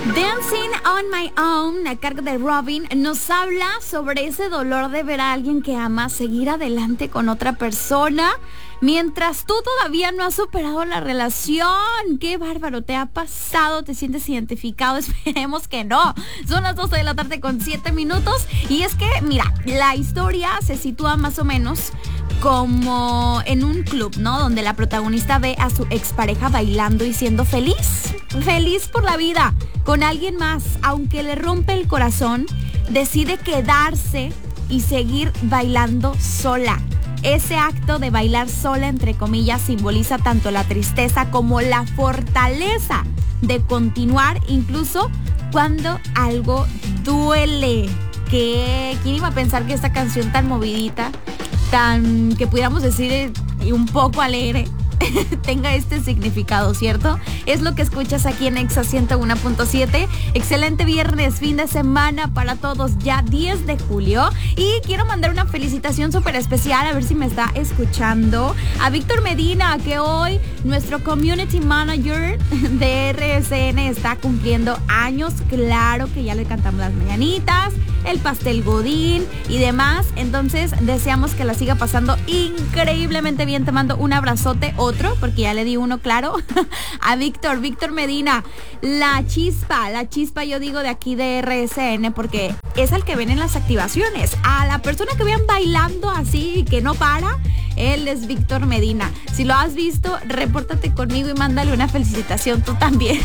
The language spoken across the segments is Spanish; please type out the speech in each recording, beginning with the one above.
Dancing on My Own, a cargo de Robin, nos habla sobre ese dolor de ver a alguien que ama seguir adelante con otra persona mientras tú todavía no has superado la relación. ¡Qué bárbaro! ¿Te ha pasado? ¿Te sientes identificado? Esperemos que no. Son las 12 de la tarde con 7 minutos. Y es que, mira, la historia se sitúa más o menos como en un club, ¿no? Donde la protagonista ve a su expareja bailando y siendo feliz por la vida, con alguien más. Aunque le rompe el corazón, decide quedarse y seguir bailando sola. Ese acto de bailar sola, entre comillas, simboliza tanto la tristeza como la fortaleza de continuar, incluso cuando algo duele. ¿Quién iba a pensar que esta canción tan movidita, tan, que pudiéramos decir, un poco alegre, tenga este significado, ¿cierto? Es lo que escuchas aquí en Exa 101.7. Excelente viernes, fin de semana para todos, ya 10 de julio. Y quiero mandar una felicitación súper especial, a ver si me está escuchando, a Víctor Medina, que hoy nuestro community manager de RSN está cumpliendo años. Claro que ya le cantamos las mañanitas, el pastel godín y demás. Entonces deseamos que la siga pasando increíblemente bien. Te mando un abrazote, otro, porque ya le di uno, claro, a Víctor Medina, la chispa, yo digo, de aquí de RSN, porque es al que ven en las activaciones. A la persona que vean bailando así, que no para, él es Víctor Medina. Si lo has visto, repórtate conmigo y mándale una felicitación tú también.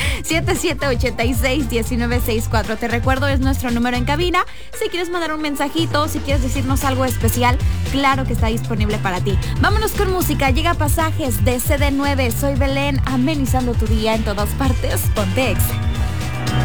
7786-1964. Te recuerdo, es nuestro número en cabina. Si quieres mandar un mensajito, si quieres decirnos algo especial, claro que está disponible para ti. Vámonos con música. Llega Pasajes de CD9. Soy Belén, amenizando tu día en todas partes. Ponte Exa.